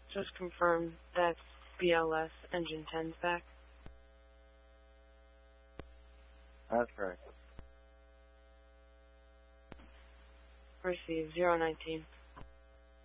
Just confirm that's BLS engine 10's back. That's correct. Receive 019.